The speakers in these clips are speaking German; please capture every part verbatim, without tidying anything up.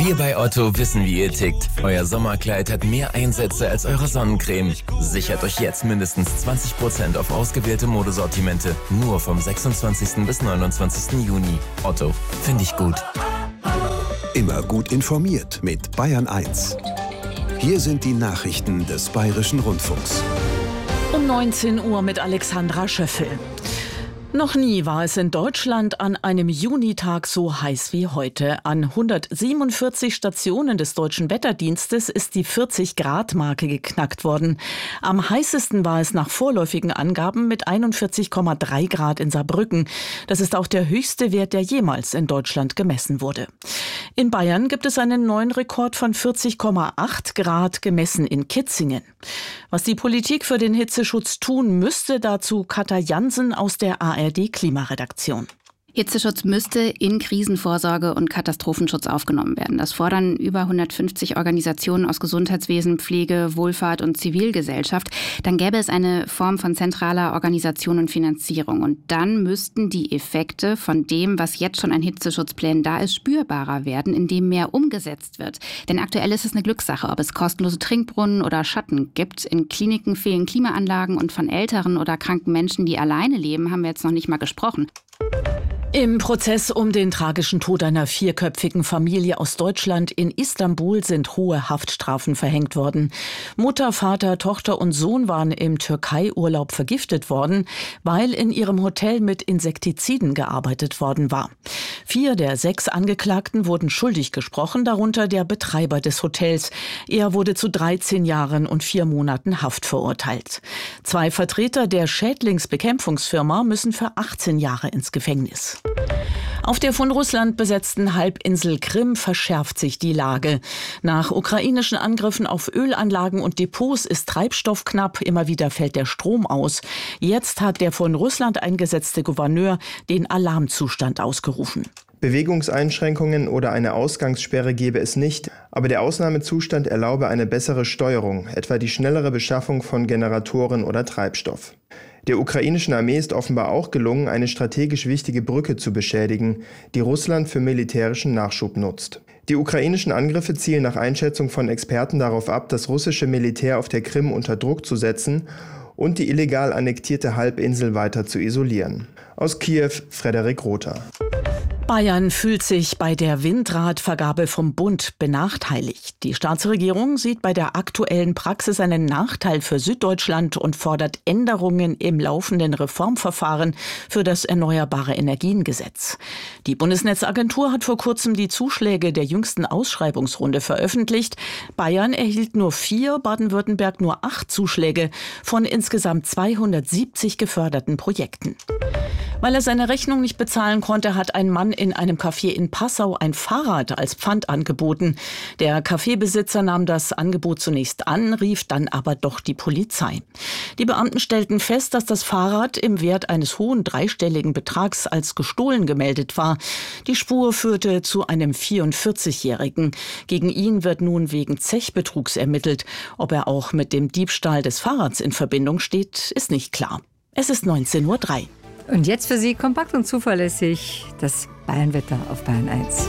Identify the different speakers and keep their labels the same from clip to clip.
Speaker 1: Wir bei Otto wissen, wie ihr tickt. Euer Sommerkleid hat mehr Einsätze als eure Sonnencreme. Sichert euch jetzt mindestens zwanzig Prozent auf ausgewählte Modesortimente. Nur vom sechsundzwanzigsten bis neunundzwanzigsten Juni. Otto, finde ich gut.
Speaker 2: Immer gut informiert mit Bayern eins. Hier sind die Nachrichten des Bayerischen Rundfunks.
Speaker 3: Um neunzehn Uhr mit Alexandra Schöffel. Noch nie war es in Deutschland an einem Junitag so heiß wie heute. An hundertsiebenundvierzig Stationen des Deutschen Wetterdienstes ist die vierzig-Grad-Marke geknackt worden. Am heißesten war es nach vorläufigen Angaben mit einundvierzig Komma drei Grad in Saarbrücken. Das ist auch der höchste Wert, der jemals in Deutschland gemessen wurde. In Bayern gibt es einen neuen Rekord von vierzig Komma acht Grad gemessen in Kitzingen. Was die Politik für den Hitzeschutz tun müsste, dazu Katja Jansen aus der A R D-Klimaredaktion.
Speaker 4: Hitzeschutz müsste in Krisenvorsorge und Katastrophenschutz aufgenommen werden. Das fordern über hundertfünfzig Organisationen aus Gesundheitswesen, Pflege, Wohlfahrt und Zivilgesellschaft. Dann gäbe es eine Form von zentraler Organisation und Finanzierung. Und dann müssten die Effekte von dem, was jetzt schon an Hitzeschutzplänen da ist, spürbarer werden, indem mehr umgesetzt wird. Denn aktuell ist es eine Glückssache, ob es kostenlose Trinkbrunnen oder Schatten gibt. In Kliniken fehlen Klimaanlagen und von älteren oder kranken Menschen, die alleine leben, haben wir jetzt noch nicht mal gesprochen.
Speaker 3: Im Prozess um den tragischen Tod einer vierköpfigen Familie aus Deutschland in Istanbul sind hohe Haftstrafen verhängt worden. Mutter, Vater, Tochter und Sohn waren im Türkei-Urlaub vergiftet worden, weil in ihrem Hotel mit Insektiziden gearbeitet worden war. Vier der sechs Angeklagten wurden schuldig gesprochen, darunter der Betreiber des Hotels. Er wurde zu dreizehn Jahren und vier Monaten Haft verurteilt. Zwei Vertreter der Schädlingsbekämpfungsfirma müssen für achtzehn Jahre ins Gefängnis. Auf der von Russland besetzten Halbinsel Krim verschärft sich die Lage. Nach ukrainischen Angriffen auf Ölanlagen und Depots ist Treibstoff knapp, immer wieder fällt der Strom aus. Jetzt hat der von Russland eingesetzte Gouverneur den Alarmzustand ausgerufen.
Speaker 5: Bewegungseinschränkungen oder eine Ausgangssperre gebe es nicht, aber der Ausnahmezustand erlaube eine bessere Steuerung, etwa die schnellere Beschaffung von Generatoren oder Treibstoff. Der ukrainischen Armee ist offenbar auch gelungen, eine strategisch wichtige Brücke zu beschädigen, die Russland für militärischen Nachschub nutzt. Die ukrainischen Angriffe zielen nach Einschätzung von Experten darauf ab, das russische Militär auf der Krim unter Druck zu setzen und die illegal annektierte Halbinsel weiter zu isolieren. Aus Kiew, Frederik Rother.
Speaker 3: Bayern fühlt sich bei der Windradvergabe vom Bund benachteiligt. Die Staatsregierung sieht bei der aktuellen Praxis einen Nachteil für Süddeutschland und fordert Änderungen im laufenden Reformverfahren für das Erneuerbare Energiengesetz. Die Bundesnetzagentur hat vor kurzem die Zuschläge der jüngsten Ausschreibungsrunde veröffentlicht. Bayern erhielt nur vier, Baden-Württemberg nur acht Zuschläge von insgesamt zweihundertsiebzig geförderten Projekten. Weil er seine Rechnung nicht bezahlen konnte, hat ein Mann in einem Café in Passau ein Fahrrad als Pfand angeboten. Der Cafébesitzer nahm das Angebot zunächst an, rief dann aber doch die Polizei. Die Beamten stellten fest, dass das Fahrrad im Wert eines hohen dreistelligen Betrags als gestohlen gemeldet war. Die Spur führte zu einem vierundvierzigjährigen. Gegen ihn wird nun wegen Zechbetrugs ermittelt. Ob er auch mit dem Diebstahl des Fahrrads in Verbindung steht, ist nicht klar. Es ist neunzehn Uhr drei.
Speaker 6: Und jetzt für Sie kompakt und zuverlässig das Bayernwetter auf Bayern eins.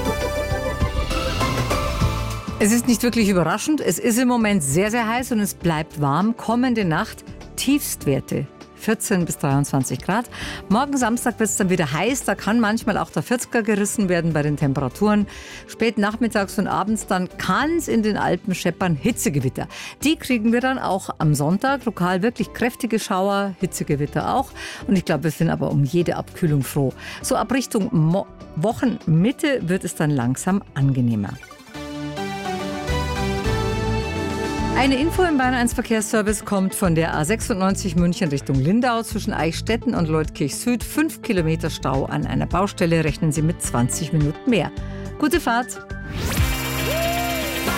Speaker 6: Es ist nicht wirklich überraschend. Es ist im Moment sehr, sehr heiß und es bleibt warm. Kommende Nacht Tiefstwerte vierzehn bis dreiundzwanzig Grad. Morgen Samstag wird es dann wieder heiß. Da kann manchmal auch der vierziger gerissen werden bei den Temperaturen. Spät nachmittags und abends dann kann es in den Alpen scheppern. Hitzegewitter. Die kriegen wir dann auch am Sonntag. Lokal wirklich kräftige Schauer, Hitzegewitter auch. Und ich glaube, wir sind aber um jede Abkühlung froh. So ab Richtung Mo- Wochenmitte wird es dann langsam angenehmer. Eine Info im Bayern eins Verkehrsservice kommt von der A sechsundneunzig München Richtung Lindau zwischen Eichstätten und Leutkirch Süd. Fünf Kilometer Stau an einer Baustelle, rechnen Sie mit zwanzig Minuten mehr. Gute Fahrt!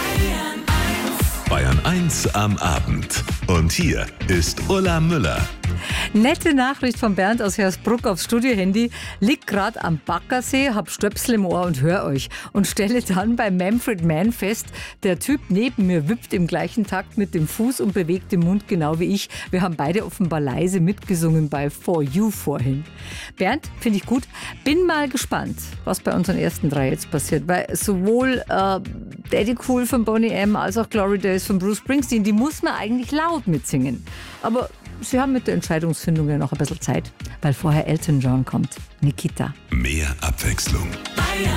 Speaker 2: Bayern eins am Abend. Und hier ist Ulla Müller.
Speaker 6: Nette Nachricht von Bernd aus Hersbruck aufs Studiohandy. Liegt gerade am Baggersee, hab Stöpsel im Ohr und hör euch. Und stelle dann bei Manfred Mann fest, der Typ neben mir wippt im gleichen Takt mit dem Fuß und bewegt den Mund genau wie ich. Wir haben beide offenbar leise mitgesungen bei For You vorhin. Bernd, finde ich gut. Bin mal gespannt, was bei unseren ersten drei jetzt passiert. Weil sowohl äh, Daddy Cool von Boney M. als auch Glory Days von Bruce Springsteen, die muss man eigentlich laut mitsingen. Aber sie haben mit der Entscheidungsfindung ja noch ein bisschen Zeit, weil vorher Elton John kommt. Nikita.
Speaker 2: Mehr Abwechslung.